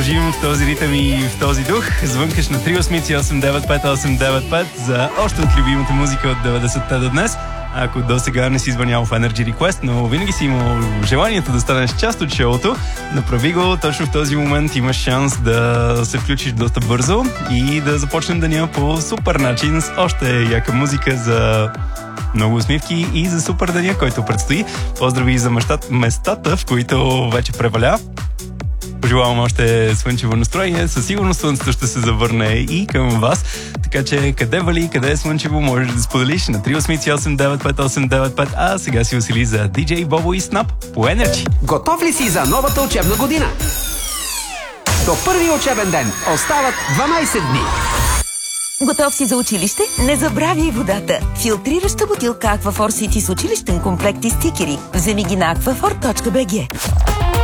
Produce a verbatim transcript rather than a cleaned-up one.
продължим в този ритъм и в този дух. Звънкаш на три осмици осем девет пет осем девет пет за още от любимата музика от деветдесетте до днес. Ако до сега не си звънял в Energy Request, но винаги си имал желанието да станеш част от шоуто, направи го. Точно в този момент имаш шанс да се включиш доста бързо и да започнем деня по супер начин с още яка музика за много усмивки и за супер деня, който предстои. Поздрави за местата, в които вече преваля. Пожелавам още слънчево настроение. Със сигурност слънцето ще се завърне и към вас. Така че къде вали, къде е слънчево, можеш да споделиш на три осмици осем девет пет осем девет пет. А сега си усили за диджей Бобо и Снап по Energy. Готов ли си за новата учебна година? До първи учебен ден остават дванайсет дни. Готов си за училище? Не забравяй водата. Филтрираща бутилка Аквафор Сити с училищен комплект и стикери. Вземи ги на аквафор точка би джи.